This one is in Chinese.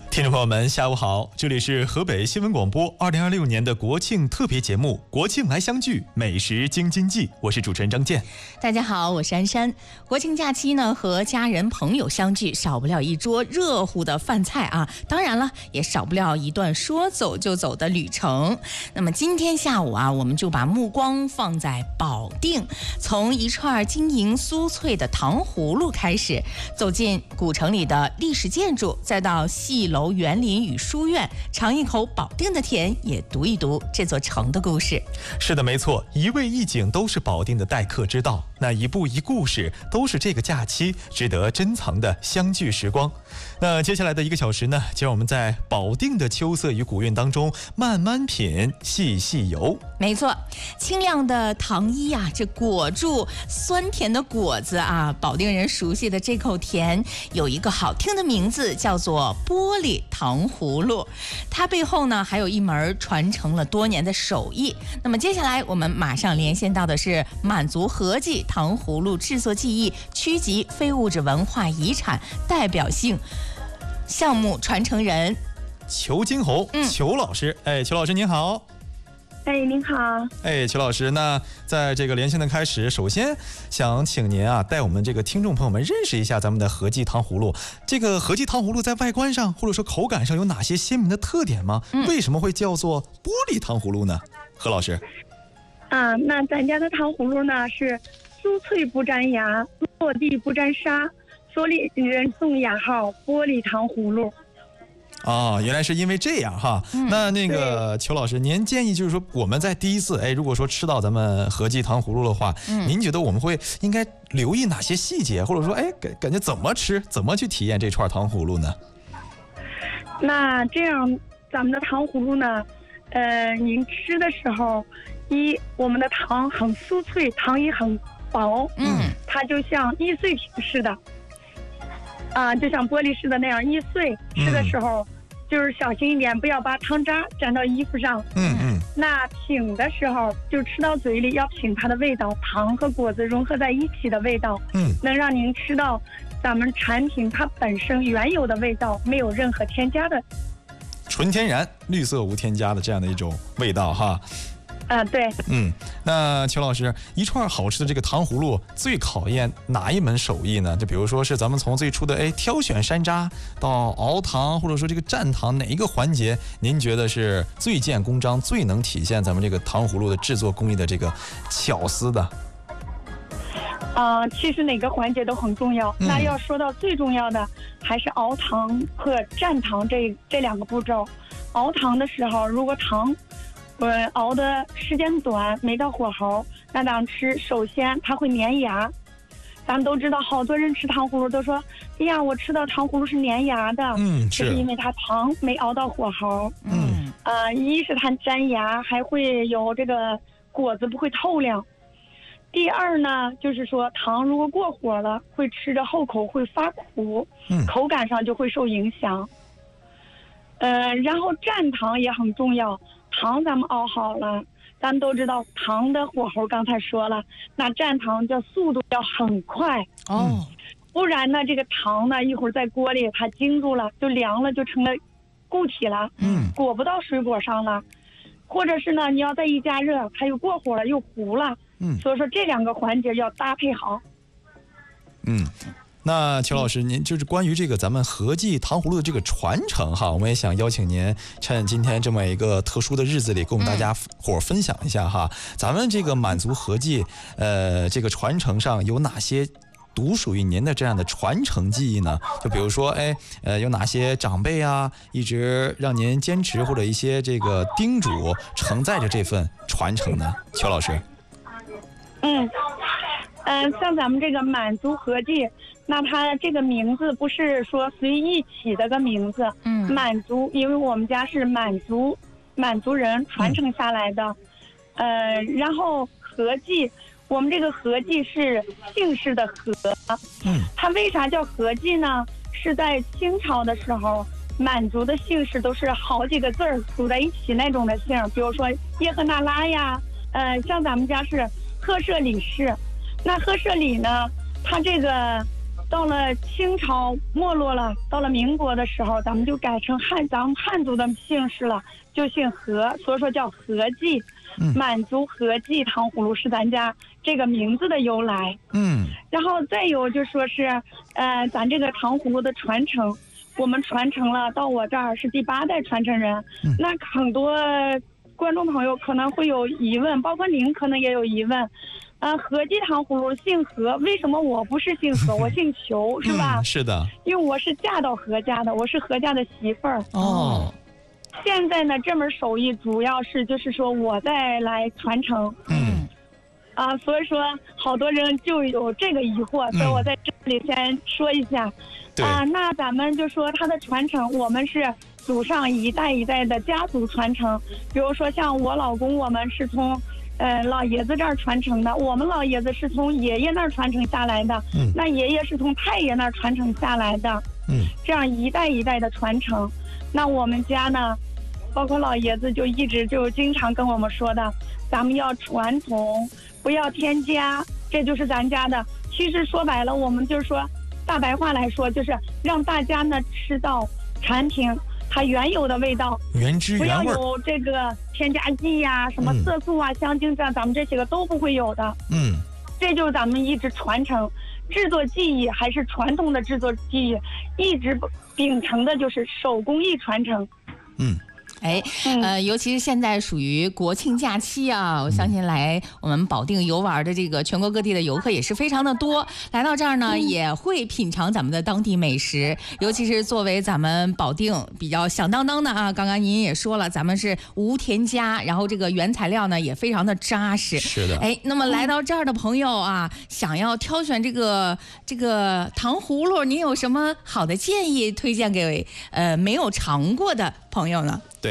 听众朋友们，下午好，这里是河北新闻广播2026年的国庆特别节目《国庆来相聚，美食京津冀》，我是主持人张健。 大家好，我是安珊。国庆假期呢，和家人朋友相聚，少不了一桌热乎的饭菜啊，当然了，也少不了一段说走就走的旅程。那么今天下午啊，我们就把目光放在保定，从一串晶莹酥脆的糖葫芦开始，走进古城里的历史建筑，再到戏楼、园林与书院，尝一口保定的甜，也读一读这座城的故事。 是的，没错，一味一景都是保定的待客之道，那一步一故事都是这个假期值得珍藏的相聚时光。那接下来的1个小时呢，就让我们在保定的秋色与古韵当中慢慢品，细细游。 没错，清亮的糖衣啊，这裹住酸甜的果子啊，保定人熟悉的这口甜有一个好听的名字，叫做玻璃糖葫芦。它背后呢还有一门传承了多年的手艺。那么接下来我们马上连线到的是满族合记糖葫芦制作技艺区级非物质文化遗产代表性项目传承人裘金红，裘老师。裘老师您好。 您好。 裘老师，那在这个连线的开始，首先想请您啊，带我们这个听众朋友们认识一下咱们的合记糖葫芦。这个合记糖葫芦在外观上或者说口感上有哪些鲜明的特点吗？为什么会叫做玻璃糖葫芦呢？何老师。 那咱家的糖葫芦呢是酥脆不粘牙，落地不沾沙，所以人送雅号玻璃糖葫芦。 原来是因为这样哈。那个裘老师，您建议就是说我们在第一次如果说吃到咱们合记糖葫芦的话，您觉得我们应该留意哪些细节，或者说感觉怎么吃，怎么去体验这串糖葫芦呢？ 那这样咱们的糖葫芦呢，您吃的时候，我们的糖很酥脆，糖衣很薄，它就像易碎品似的。就像玻璃似的那样易碎，吃的时候就是小心一点，不要把糖渣沾到衣服上。那品的时候就吃到嘴里要品它的味道，糖和果子融合在一起的味道，能让您吃到咱们产品它本身原有的味道，没有任何添加的， 纯天然、绿色无添加的这样的一种味道哈。 对。 那裘老师，一串好吃的这个糖葫芦最考验哪一门手艺呢？就比如说是咱们从最初的挑选山楂到熬糖，或者说这个蘸糖，哪一个环节您觉得是最见公章，最能体现咱们这个糖葫芦的制作工艺的这个巧思的？ 其实哪个环节都很重要。那要说到最重要的，还是熬糖和蘸糖这2个步骤。熬糖的时候，如果糖熬的时间短，没到火候，那咱吃首先它会粘牙。咱们都知道，好多人吃糖葫芦都说，哎呀，我吃到糖葫芦是粘牙的。是因为它糖没熬到火候。一是它粘牙，还会有这个果子不会透亮。第二呢，就是说糖如果过火了，会吃着后口会发苦，口感上就会受影响。然后蘸糖也很重要。糖咱们熬好了，咱们都知道糖的火候刚才说了，那蘸糖的速度要很快不然呢这个糖呢一会儿在锅里它晶住了，就凉了，就成了固体了，裹不到水果上了，或者是呢你要再一加热，它又过火了又糊了，所以说这2个环节要搭配好。 那裘老师，您就是关于这个咱们合记糖葫芦的这个传承哈，我们也想邀请您趁今天这么一个特殊的日子里，跟我们大家伙分享一下哈，咱们这个满族合记这个传承上有哪些独属于您的这样的传承技艺呢？就比如说有哪些长辈啊一直让您坚持，或者一些这个叮嘱承载着这份传承呢？裘老师。 像咱们这个满族合记，那它这个名字不是说随意起的个名字。满族，因为我们家是满族人传承下来的。然后合记，我们这个合记是姓氏的合。它为啥叫合记呢？是在清朝的时候，满族的姓氏都是好几个字儿组在一起那种的姓，比如说叶赫那拉呀，像咱们家是赫舍里氏。那赫舍里呢，它这个到了清朝没落了，到了民国的时候，咱们就改成咱们汉族的姓氏了，就姓何，所以说叫何记。满族何记糖葫芦是咱家这个名字的由来。然后再有就说是，咱这个糖葫芦的传承，我们传承了到我这儿是第8代传承人。那很多观众朋友可能会有疑问，包括您可能也有疑问。何记糖葫芦姓何，为什么我不是姓何，我姓裘，是吧？ 是的， 因为我是嫁到何家的，我是何家的媳妇儿。 哦。 现在呢，这门手艺主要是就是说我再来传承。所以说好多人就有这个疑惑，所以我在这里先说一下。那咱们就说它的传承，我们是祖上一代一代的家族传承。比如说像我老公，我们是从老爷子这儿传承的，我们老爷子是从爷爷那儿传承下来的，那爷爷是从太爷那儿传承下来的，这样一代一代的传承。那我们家呢，包括老爷子就一直就经常跟我们说的，咱们要传统，不要添加，这就是咱家的。其实说白了，我们就是说大白话来说，就是让大家呢吃到产品它原有的味道， 原汁原味， 不要有这个添加剂呀、什么色素啊、香精这咱们这些个都不会有的。这就是咱们一直传承制作技艺，还是传统的制作技艺，一直秉承的就是手工艺传承。 尤其是现在属于国庆假期啊，我相信来我们保定游玩的这个全国各地的游客也是非常的多，来到这儿呢也会品尝咱们的当地美食，尤其是作为咱们保定比较响当当的啊，刚刚您也说了，咱们是无添加，然后这个原材料呢也非常的扎实。 是的。 那么来到这儿的朋友啊，想要挑选这个糖葫芦，您有什么好的建议推荐给没有尝过的朋友呢？ 对。